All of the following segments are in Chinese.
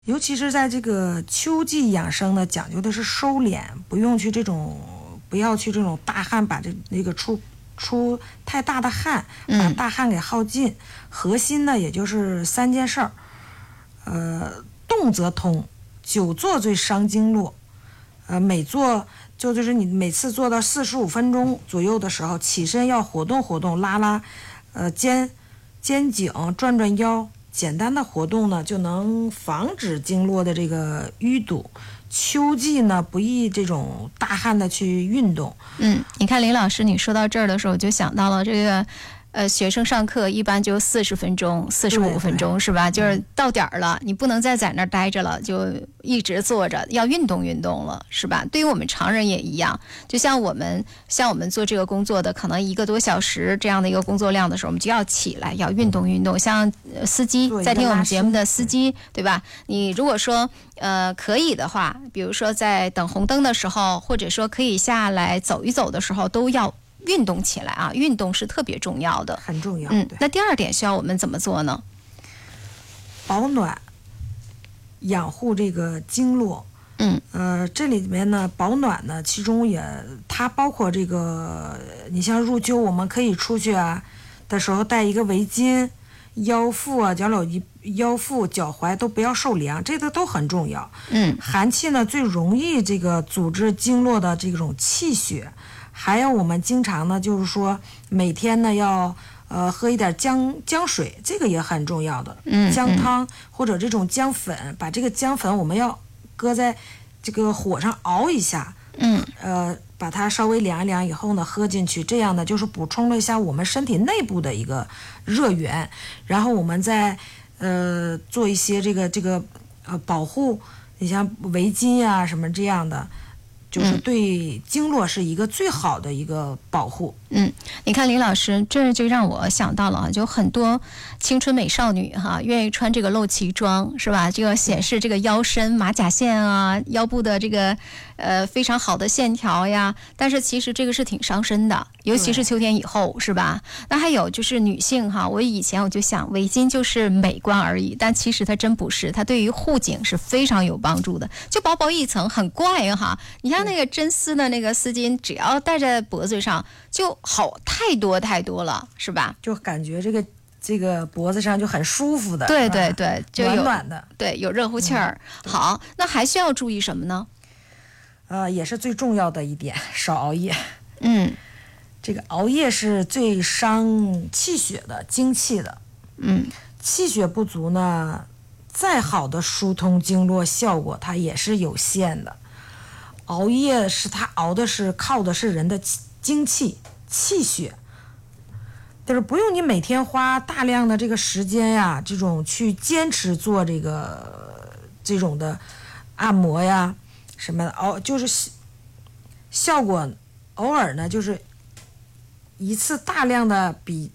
尤其是在这个秋季养生呢，讲究的是收敛，不要去这种大汗，把那个出太大的汗，把大汗给耗尽。核心呢，也就是3件事儿，动则通，久坐最伤经络。每坐就是你每次做到45分钟左右的时候，起身要活动活动，拉肩颈，转转腰。简单的活动呢，就能防止经络的这个淤堵。秋季呢，不宜这种大汗的去运动。 你看林老师，你说到这儿的时候，我就想到了这个。学生上课一般就40分钟、45分钟，是吧？就是到点儿了，你不能再在那儿待着了，就一直坐着，要运动运动了，是吧？对于我们常人也一样，就像我们做这个工作的，可能1个多小时这样的一个工作量的时候，我们就要起来，要运动运动。像司机在听我们节目的司机，对吧？你如果说可以的话，比如说在等红灯的时候，或者说可以下来走一走的时候，都要运动起来啊！运动是特别重要的， 很重要。 那第2点需要我们怎么做呢？ 保暖，养护这个经络。这里面呢，保暖呢，其中它包括这个，你像入秋，我们可以出去的时候带一个围巾，腰腹腰腹、脚踝都不要受凉，这个都很重要。寒气呢，最容易这个阻滞经络的这种气血。还有我们经常呢，就是说每天呢要喝一点姜水，这个也很重要的。姜汤或者这种姜粉，把这个姜粉我们要搁在这个火上熬一下，把它稍微凉一凉以后呢，喝进去，这样呢就是补充了一下我们身体内部的一个热源，然后我们再做一些这个保护，你像围巾啊什么这样的。就是对经络是一个最好的一个保护。 你看林老师，这就让我想到了，就很多青春美少女愿意穿这个露脐装，是吧？这个显示这个腰身马甲线啊，腰部的这个非常好的线条呀。但是其实这个是挺伤身的，尤其是秋天以后，是吧？那还有就是女性我以前我就想围巾就是美观而已，但其实它真不是，它对于护颈是非常有帮助的。就薄薄一层，很怪你看那个真丝的那个丝巾，只要戴在脖子上就好太多了，是吧？ 就感觉这个脖子上就很舒服的， 对，就有暖暖的， 对，有热乎气儿。好，那还需要注意什么呢？ 也是最重要的一点，少熬夜。这个熬夜是最伤气血的、精气的。气血不足呢，再好的疏通经络效果，它也是有限的。熬夜它靠的是人的精气血，就是不用你每天花大量的这个时间呀，这种去坚持做这种的按摩呀什么的，就是效果偶尔呢就是一次大量的比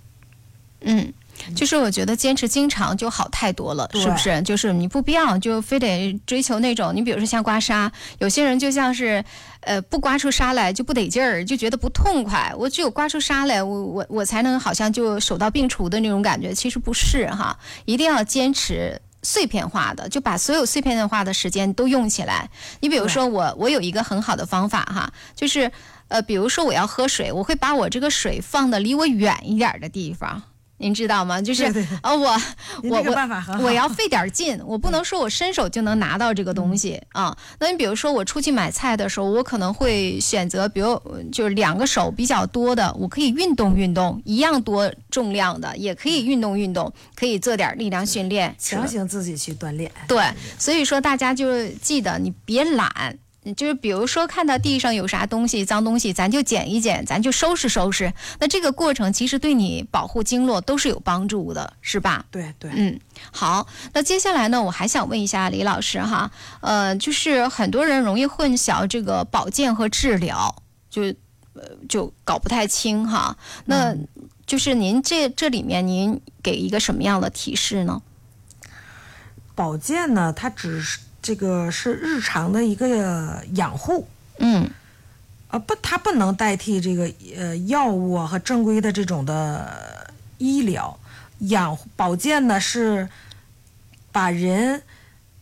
就是我觉得坚持经常就好太多了，是不是？就是你不必要就非得追求那种，你比如说像刮痧，有些人就像是不刮出痧来就不得劲儿，就觉得不痛快，我只有刮出痧来我才能好像就手到病除的那种感觉，其实不是一定要坚持碎片化的，就把所有碎片化的时间都用起来。你比如说我有一个很好的方法就是比如说我要喝水，我会把我这个水放的离我远一点的地方，您知道吗？就是对我要费点劲，我不能说我伸手就能拿到这个东西那你比如说我出去买菜的时候，我可能会选择，比如就是2个手比较多的，我可以运动运动，一样多重量的也可以运动运动，可以做点力量训练， 强行自己去锻炼。 对，所以说大家就记得你别懒。就是比如说看到地上有啥东西脏东西，咱就捡一捡，咱就收拾收拾，那这个过程其实对你保护经络都是有帮助的，是吧？ 对， 好，那接下来呢，我还想问一下李老师就是很多人容易混淆这个保健和治疗，就搞不太清那就是您这里面您给一个什么样的提示呢？ 保健呢，它只是这个是日常的一个养护，它不能代替这个药物和正规的这种的医疗。保健呢是把人